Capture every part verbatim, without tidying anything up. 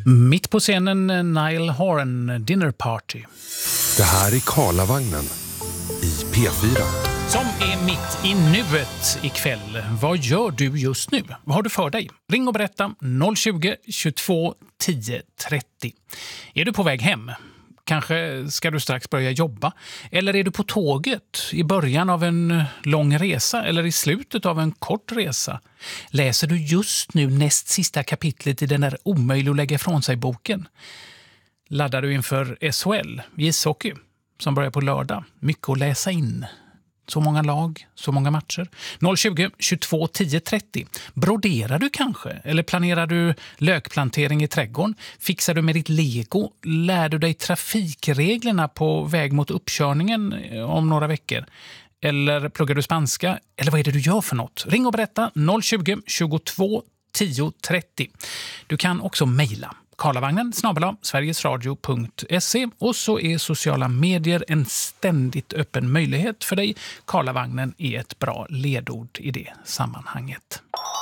Mitt på scenen Niall Horan, Dinner Party. Det här är Karlavagnen i P fyra. Som är mitt i nuet ikväll. Vad gör du just nu? Vad har du för dig? Ring och berätta noll tjugo, tjugotvå, tio, trettio. Är du på väg hem? Kanske ska du strax börja jobba? Eller är du på tåget i början av en lång resa eller i slutet av en kort resa? Läser du just nu näst sista kapitlet i den där omöjlig att lägga ifrån sig-boken? Laddar du inför S H L, ishockey, som börjar på lördag? Mycket att läsa in. Så många lag, så många matcher. noll tjugo, tjugotvå, tio, trettio. Broderar du kanske? Eller planerar du lökplantering i trädgården? Fixar du med ditt Lego? Lär du dig trafikreglerna på väg mot uppkörningen om några veckor? Eller pluggar du spanska? Eller vad är det du gör för något? Ring och berätta noll tjugo, tjugotvå, tio, trettio. Du kan också mejla karlavagnen snabel-a sverigesradio punkt se och så är sociala medier en ständigt öppen möjlighet för dig. Karlavagnen är ett bra ledord i det sammanhanget.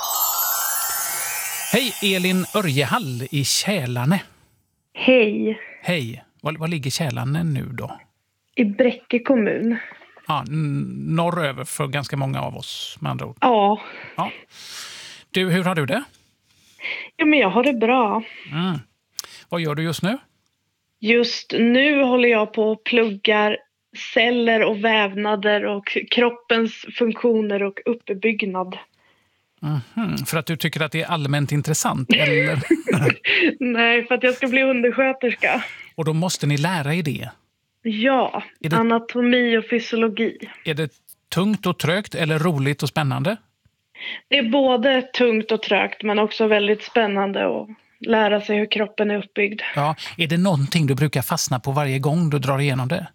Hej, Elin Örjehall i Kälarne. Hej. Hej. Var, var ligger Kälarne nu då? I Bräcke kommun. Ja, n- norröver för ganska många av oss med andra ord. Ja. Ja. Du, hur har du det? Ja, men jag har det bra. Mm. Vad gör du just nu? Just nu håller jag på och pluggar celler och vävnader och kroppens funktioner och uppbyggnad. Mm-hmm. För att du tycker att det är allmänt intressant? Eller? Nej, för att jag ska bli undersköterska. Och då måste ni lära er det? Ja, är det, anatomi och fysiologi. Är det tungt och trögt eller roligt och spännande? Det är både tungt och trögt men också väldigt spännande att lära sig hur kroppen är uppbyggd. Ja, är det någonting du brukar fastna på varje gång du drar igenom det?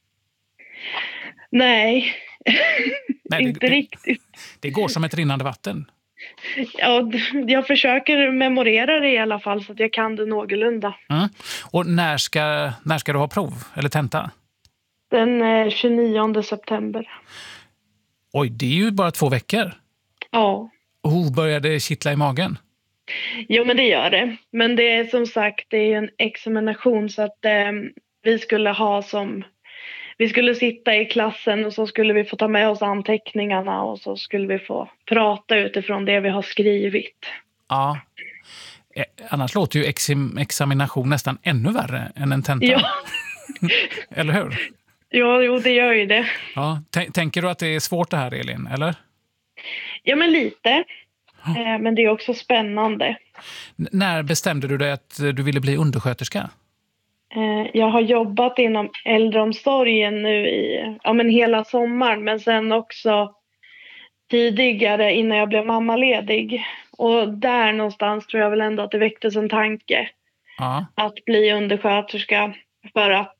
Nej, Nej inte det, riktigt. Det går som ett rinnande vatten. Ja, jag försöker memorera det i alla fall så att jag kan det någorlunda. Mm. Och när ska, när ska du ha prov eller tenta? Den tjugonionde september. Oj, det är ju bara två veckor. Ja. Oh, börjar det kittla i magen? Jo, men det gör det. Men det är som sagt, det är en examination så att eh, vi skulle ha som... Vi skulle sitta i klassen och så skulle vi få ta med oss anteckningarna och så skulle vi få prata utifrån det vi har skrivit. Ja, annars låter ju exim- examination nästan ännu värre än en tenta. Ja. Eller hur? Ja, jo, det gör ju det. Ja. T- tänker du att det är svårt det här, Elin, eller? Ja, men lite. Eh, men det är också spännande. N- när bestämde du dig att du ville bli undersköterska? Jag har jobbat inom äldreomsorgen nu i ja, men hela sommaren. Men sen också tidigare innan jag blev mammaledig. Och där någonstans tror jag väl ändå att det väcktes en tanke. Ja. Att bli undersköterska för att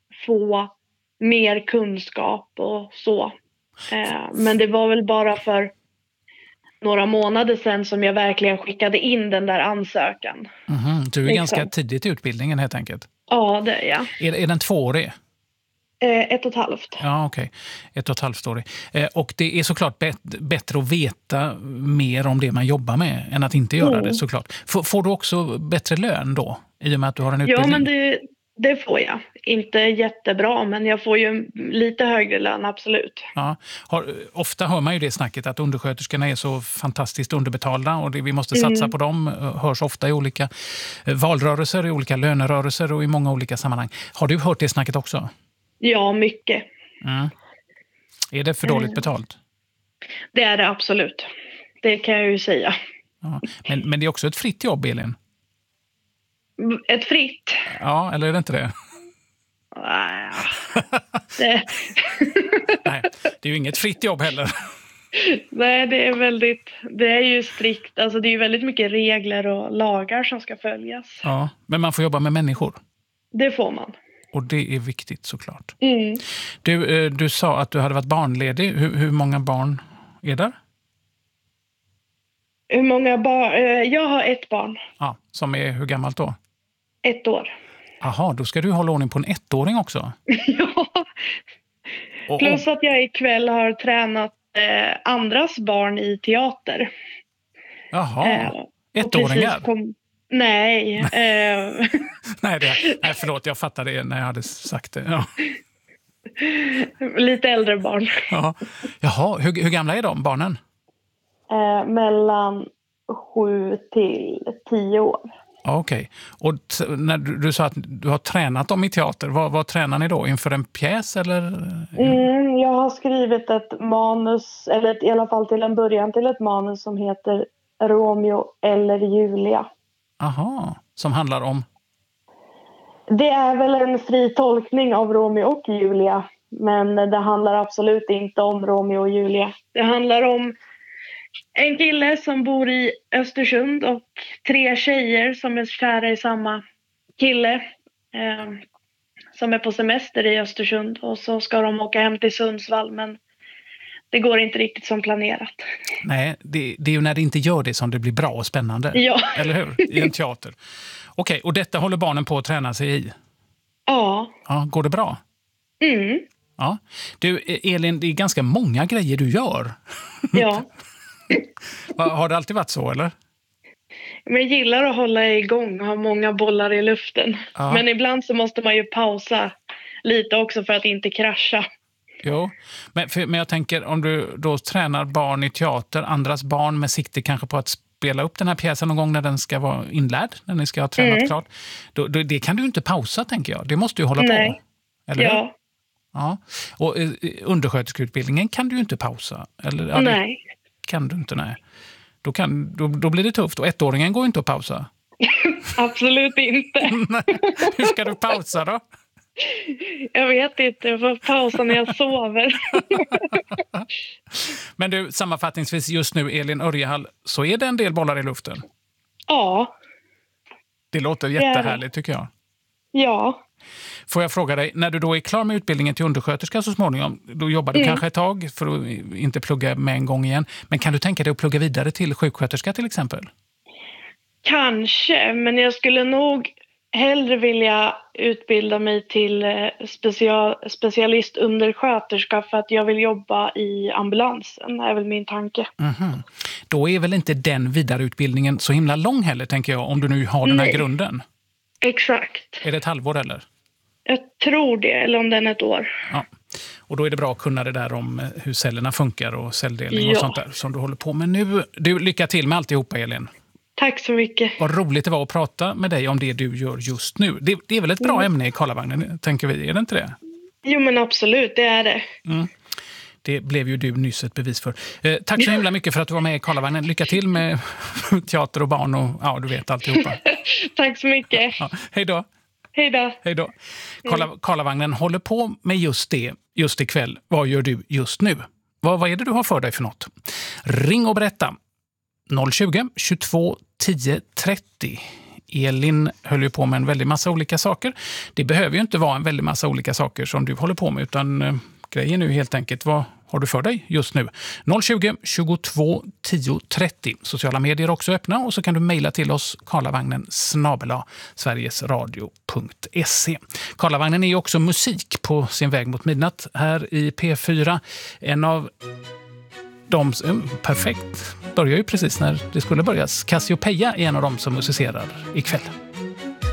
få mer kunskap och så. Men det var väl bara för några månader sedan som jag verkligen skickade in den där ansökan. Mm-hmm. Du är liksom. Ganska tidigt i utbildningen helt enkelt. Ja, det är jag. Är, är den tvåårig? Eh, ett och ett halvt. Ja, okej. Okay. Ett och ett halvt årig. Eh, och det är såklart bet- bättre att veta mer om det man jobbar med än att inte göra mm. det såklart. F- får du också bättre lön då? I och med att du har en utbildning? Ja, men det, det får jag. Inte jättebra, men jag får ju lite högre lön, absolut. Ja. Har, ofta hör man ju det snacket att undersköterskorna är så fantastiskt underbetalda och det, vi måste satsa mm. på dem. Hörs ofta i olika valrörelser, i olika lönerörelser och i många olika sammanhang. Har du hört det snacket också? Ja, mycket. Mm. Är det för dåligt betalt? Det är det absolut. Det kan jag ju säga. Ja. Men, men det är också ett fritt jobb, Elin? Ett fritt? Ja, eller är det inte det? Nej, det... Nej, det är ju inget fritt jobb heller. Nej, det är väldigt, det är ju strikt. Alltså det är ju väldigt mycket regler och lagar som ska följas. Ja, men man får jobba med människor. Det får man. Och det är viktigt såklart. Mm. Du, du sa att du hade varit barnledig. Hur, hur många barn är där? Hur många barn? Jag har ett barn. Ja, som är hur gammalt då? Ett år. Jaha, då ska du hålla ordning på en ettåring också. Ja. Och, Plus att jag ikväll har tränat eh, andras barn i teater. Jaha, eh, ettåringar? Kom, Nej. Eh... nej, det, nej, förlåt, jag fattade det när jag hade sagt det. Ja. Lite äldre barn. Ja. Jaha, hur, hur gamla är de barnen? Eh, mellan sju till tio år. Okej. Okay. Och t- när du, du sa att du har tränat dem i teater, vad, vad tränar ni då? Inför en pjäs eller? Mm, jag har skrivit ett manus, eller ett, i alla fall till en början till ett manus som heter Romeo eller Julia. Aha, som handlar om? Det är väl en fri tolkning av Romeo och Julia, men det handlar absolut inte om Romeo och Julia. Det handlar om en kille som bor i Östersund och tre tjejer som är kära i samma kille eh, som är på semester i Östersund, och så ska de åka hem till Sundsvall, men det går inte riktigt som planerat. Nej, det, det är ju när det inte gör det som det blir bra och spännande. Ja. Eller hur? I en teater. Okej, och detta håller barnen på att träna sig i? Ja. Ja, går det bra? Mm. Ja. Du, Elin, det är ganska många grejer du gör. Ja. Har det alltid varit så, eller? Men jag gillar att hålla igång och ha många bollar i luften. Ja. Men ibland så måste man ju pausa lite också för att inte krascha. Jo, men, för, men jag tänker om du då tränar barn i teater, andras barn med sikte kanske på att spela upp den här pjäsen någon gång när den ska vara inlärd, när ni ska ha tränat Mm. klart. Då, då, det kan du inte pausa, tänker jag. Det måste ju hålla Nej. på. Eller? Ja. Ja. Och eh, undersköterskeutbildningen kan du ju inte pausa. Eller, ja, det Nej. kan du inte, nej. Då, kan, då, då blir det tufft. Och ettåringen går inte att pausa. Absolut inte. Nej. Hur ska du pausa då? Jag vet inte, jag får pausa när jag sover. Men du, sammanfattningsvis just nu, Elin Örjehall, så är det en del bollar i luften. Ja. Det låter jättehärligt, tycker jag. Ja. Får jag fråga dig, när du då är klar med utbildningen till undersköterska så småningom, då jobbar du Mm. kanske ett tag för att inte plugga med en gång igen. Men kan du tänka dig att plugga vidare till sjuksköterska till exempel? Kanske, men jag skulle nog hellre vilja utbilda mig till eh, special, specialistundersköterska för att jag vill jobba i ambulansen, är väl min tanke. Mhm. Då är väl inte den vidareutbildningen så himla lång heller, tänker jag, om du nu har den här Nej. grunden. Exakt. Är det ett halvår eller? Jag tror det, eller om den är ett år. Ja. Och då är det bra att kunna det där om hur cellerna funkar och celldelning och Ja. sånt där som du håller på med nu. Du, lycka till med alltihopa, Elin. Tack så mycket. Vad roligt det var att prata med dig om det du gör just nu. Det, det är väl ett bra ämne i Karlavagnen, tänker vi. Är det inte det? Jo, men absolut, det är det. Mm. Det blev ju du nyss ett bevis för. Eh, tack så himla mycket för att du var med i Karlavagnen. Lycka till med teater och barn och ja, du vet alltihopa. Tack så mycket. Ja, hej då. Hej då. Hej då. Karla, Karlavagnen håller på med just det just ikväll. Vad gör du just nu? Vad, vad är det du har för dig för något? Ring och berätta. noll tjugo, tjugotvå, tio, trettio. Elin höll ju på med en väldig massa olika saker. Det behöver ju inte vara en väldig massa olika saker som du håller på med, utan eh, grejen är ju helt enkelt, vad har du för dig just nu? noll tjugo, tjugotvå, tio, trettio. Sociala medier är också öppna och så kan du mejla till oss karlavagnen snabel-a sverigesradio punkt se. Karlavagnen är ju också musik på sin väg mot midnatt här i P fyra. En av de, mm, perfekt, börjar ju precis när det skulle börjas. Cassiopeia är en av dem som musicerar ikväll.